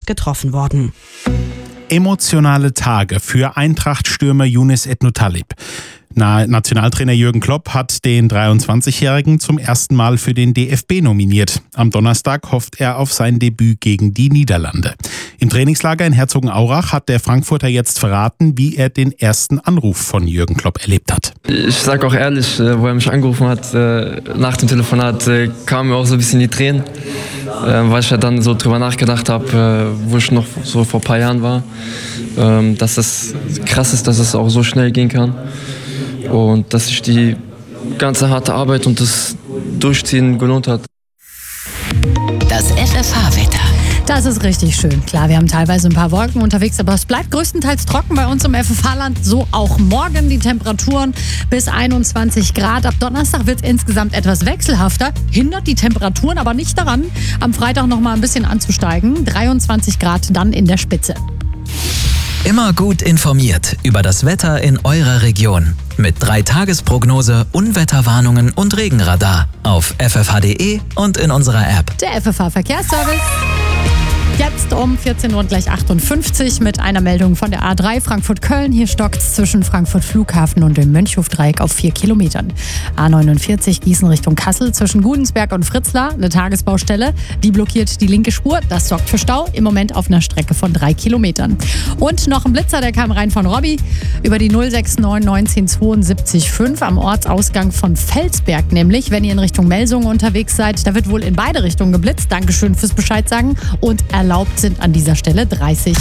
getroffen worden. Emotionale Tage für Eintracht-Stürmer Younes Etnou-Talib. Nationaltrainer Jürgen Klopp hat den 23-Jährigen zum ersten Mal für den DFB nominiert. Am Donnerstag hofft er auf sein Debüt gegen die Niederlande. Im Trainingslager in Herzogenaurach hat der Frankfurter jetzt verraten, wie er den ersten Anruf von Jürgen Klopp erlebt hat. Ich sage auch ehrlich, wo er mich angerufen hat, nach dem Telefonat kamen mir auch so ein bisschen die Tränen, weil ich ja dann so drüber nachgedacht habe, wo ich noch so vor ein paar Jahren war, dass es krass ist, dass es auch so schnell gehen kann. Und dass sich die ganze harte Arbeit und das Durchziehen gelohnt hat. Das FFH-Wetter. Das ist richtig schön. Klar, wir haben teilweise ein paar Wolken unterwegs, aber es bleibt größtenteils trocken bei uns im FFH-Land. So auch morgen die Temperaturen bis 21 Grad. Ab Donnerstag wird es insgesamt etwas wechselhafter. Hindert die Temperaturen aber nicht daran, am Freitag noch mal ein bisschen anzusteigen. 23 Grad dann in der Spitze. Immer gut informiert über das Wetter in eurer Region. Mit 3-Tages-Prognose, Unwetterwarnungen und Regenradar auf ffh.de und in unserer App. Der FFH-Verkehrsservice. Jetzt um 14 Uhr und gleich 58 mit einer Meldung von der A3 Frankfurt-Köln. Hier stockt's zwischen Frankfurt Flughafen und dem Mönchhofdreieck auf 4 Kilometern. A49 Gießen Richtung Kassel zwischen Gudensberg und Fritzlar. Eine Tagesbaustelle, die blockiert die linke Spur. Das sorgt für Stau, im Moment auf einer Strecke von 3 Kilometern. Und noch ein Blitzer, der kam rein von Robby über die 069 1972 5 am Ortsausgang von Felsberg. Nämlich, wenn ihr in Richtung Melsungen unterwegs seid, da wird wohl in beide Richtungen geblitzt. Dankeschön fürs Bescheid sagen. Und erlaubt sind an dieser Stelle 30.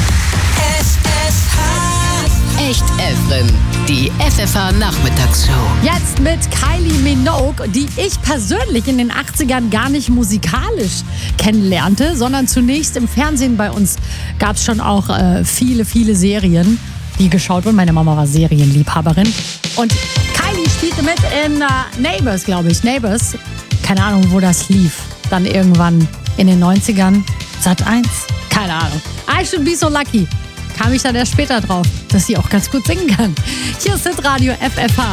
Echt Efren, die FFH-Nachmittagsshow. Jetzt mit Kylie Minogue, die ich persönlich in den 80ern gar nicht musikalisch kennenlernte, sondern zunächst im Fernsehen. Bei uns gab es schon auch viele Serien, die geschaut wurden. Meine Mama war Serienliebhaberin. Und Kylie spielte mit in Neighbours, glaube ich. Neighbours, keine Ahnung, wo das lief. Dann irgendwann in den 90ern. Sat.1? Keine Ahnung. I should be so lucky. Kam ich dann erst später drauf, dass sie auch ganz gut singen kann. Hier ist Hitradio FFH.